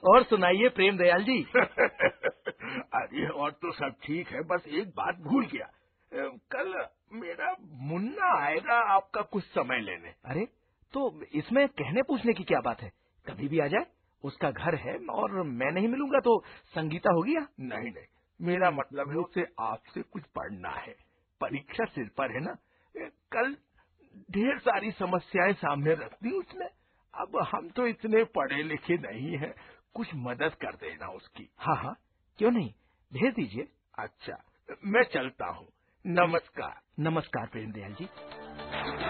और सुनाइए प्रेम दयाल जी। अरे और तो सब ठीक है, बस एक बात भूल गया। कल मेरा मुन्ना आएगा आपका कुछ समय लेने। अरे तो इसमें कहने पूछने की क्या बात है, कभी भी आ जाए, उसका घर है और मैं नहीं मिलूंगा तो संगीता होगी या? नहीं नहीं, मेरा मतलब है उसे आपसे कुछ पढ़ना है, परीक्षा सिर पर है ना। कल ढेर सारी समस्याएं सामने रख दी उसने। अब हम तो इतने पढ़े लिखे नहीं हैं, कुछ मदद कर देना उसकी। हाँ हाँ, क्यों नहीं, भेज दीजिए। अच्छा, मैं चलता हूँ। नमस्कार। नमस्कार प्रेम दयाल जी।